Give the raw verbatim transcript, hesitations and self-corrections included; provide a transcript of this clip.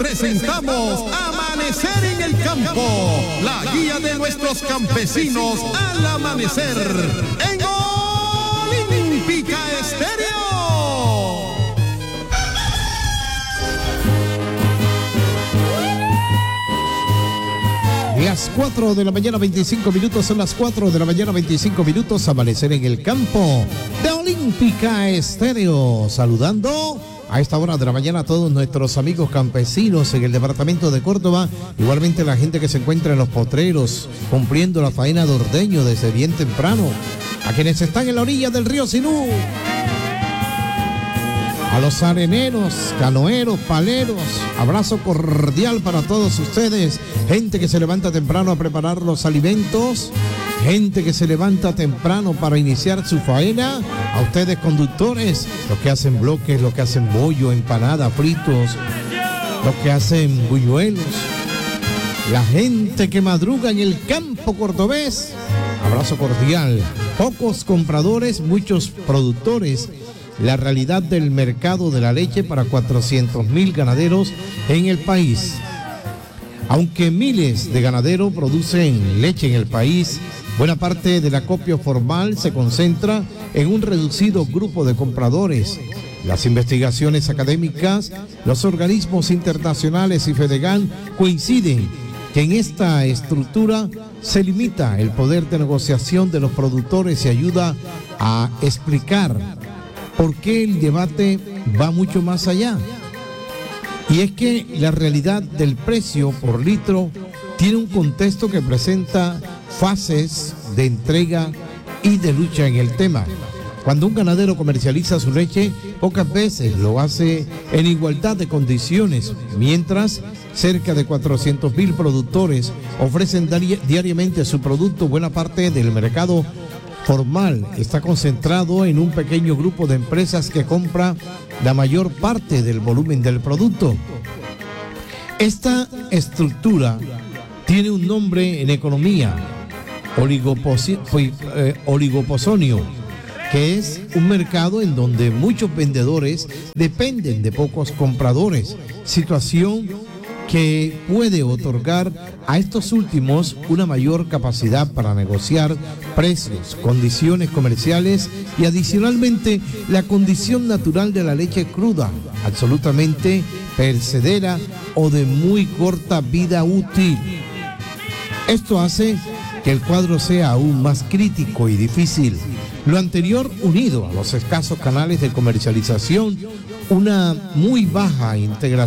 presentamos Amanecer en el Campo, la guía de nuestros campesinos al amanecer en Olímpica Estéreo. Las cuatro de la mañana veinticinco minutos, son las cuatro de la mañana veinticinco minutos, Amanecer en el Campo de Olímpica Estéreo. Saludando a esta hora de la mañana a todos nuestros amigos campesinos en el departamento de Córdoba, igualmente la gente que se encuentra en los potreros, cumpliendo la faena de ordeño desde bien temprano, a quienes están en la orilla del río Sinú, a los areneros, canoeros, paleros, abrazo cordial para todos ustedes, gente que se levanta temprano a preparar los alimentos, gente que se levanta temprano para iniciar su faena, a ustedes conductores, los que hacen bloques, los que hacen bollo, empanada, fritos, los que hacen buñuelos, la gente que madruga en el campo cordobés, abrazo cordial, pocos compradores, muchos productores. La realidad del mercado de la leche para cuatrocientos mil ganaderos en el país. Aunque miles de ganaderos producen leche en el país, buena parte del acopio formal se concentra en un reducido grupo de compradores. Las investigaciones académicas, los organismos internacionales y Fedegan coinciden que en esta estructura se limita el poder de negociación de los productores y ayuda a explicar por qué el debate va mucho más allá. Y es que la realidad del precio por litro tiene un contexto que presenta fases de entrega y de lucha en el tema. Cuando un ganadero comercializa su leche, pocas veces lo hace en igualdad de condiciones, mientras cerca de cuatrocientos mil productores ofrecen di- diariamente su producto. Buena parte del mercado formal está concentrado en un pequeño grupo de empresas que compra la mayor parte del volumen del producto. Esta estructura tiene un nombre en economía, oligoposi- eh, oligoposonio, que es un mercado en donde muchos vendedores dependen de pocos compradores, situación que puede otorgar a estos últimos una mayor capacidad para negociar precios, condiciones comerciales y adicionalmente la condición natural de la leche cruda, absolutamente perecedera o de muy corta vida útil. Esto hace que el cuadro sea aún más crítico y difícil. Lo anterior unido a los escasos canales de comercialización, una muy baja integración